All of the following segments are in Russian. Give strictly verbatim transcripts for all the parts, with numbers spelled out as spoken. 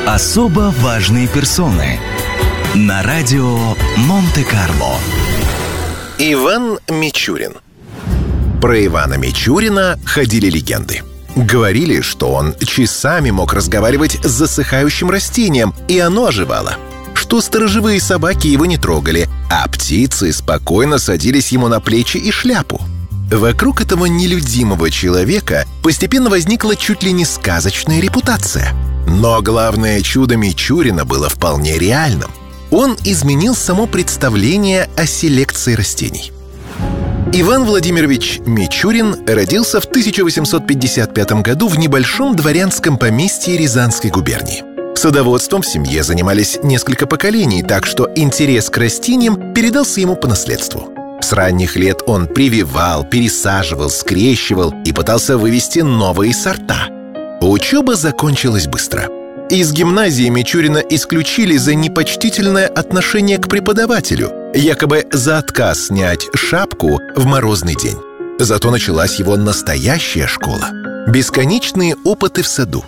Особо важные персоны на радио Монте-Карло. Иван Мичурин. Про Ивана Мичурина ходили легенды. Говорили, что он часами мог разговаривать с засыхающим растением, и оно оживало. Что сторожевые собаки его не трогали, а птицы спокойно садились ему на плечи и шляпу. Вокруг этого нелюдимого человека постепенно возникла чуть ли не сказочная репутация. Но главное чудо Мичурина было вполне реальным. Он изменил само представление о селекции растений. Иван Владимирович Мичурин родился в тысяча восемьсот пятьдесят пятом году в небольшом дворянском поместье Рязанской губернии. Садоводством в семье занимались несколько поколений, так что интерес к растениям передался ему по наследству. С ранних лет он прививал, пересаживал, скрещивал и пытался вывести новые сорта. Учеба закончилась быстро. Из гимназии Мичурина исключили за непочтительное отношение к преподавателю, якобы за отказ снять шапку в морозный день. Зато началась его настоящая школа. Бесконечные опыты в саду.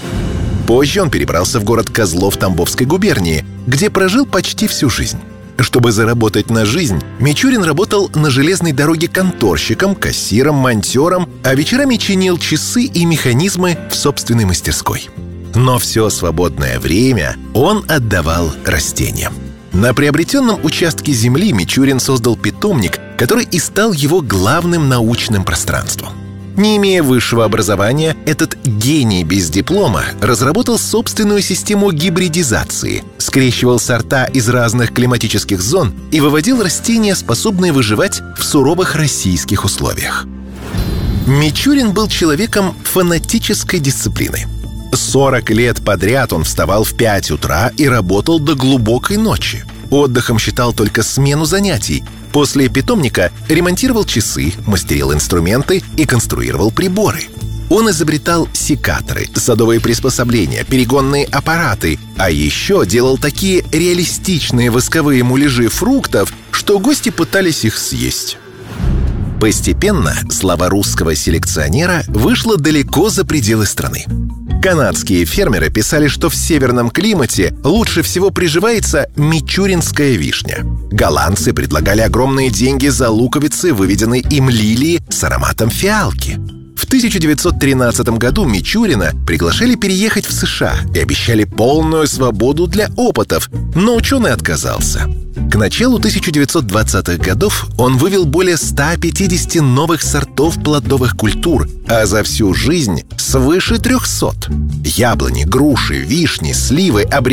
Позже он перебрался в город Козлов Тамбовской губернии, где прожил почти всю жизнь. Чтобы заработать на жизнь, Мичурин работал на железной дороге конторщиком, кассиром, монтером, а вечерами чинил часы и механизмы в собственной мастерской. Но все свободное время он отдавал растениям. На приобретенном участке земли Мичурин создал питомник, который и стал его главным научным пространством. Не имея высшего образования, этот гений без диплома разработал собственную систему гибридизации, скрещивал сорта из разных климатических зон и выводил растения, способные выживать в суровых российских условиях. Мичурин был человеком фанатической дисциплины. сорок лет подряд он вставал в пять утра и работал до глубокой ночи. Отдыхом считал только смену занятий. После питомника ремонтировал часы, мастерил инструменты и конструировал приборы. Он изобретал секаторы, садовые приспособления, перегонные аппараты, а еще делал такие реалистичные восковые муляжи фруктов, что гости пытались их съесть. Постепенно слава русского селекционера вышла далеко за пределы страны. Канадские фермеры писали, что в северном климате лучше всего приживается мичуринская вишня. Голландцы предлагали огромные деньги за луковицы, выведенные им лилии с ароматом фиалки. В тысяча девятьсот тринадцатом году Мичурина приглашали переехать в США и обещали полную свободу для опытов, но ученый отказался. К началу тысяча девятьсот двадцатых годов он вывел более ста пятидесяти новых сортов плодовых культур, а за всю жизнь свыше трехсот. Яблони, груши, вишни, сливы, абрикосы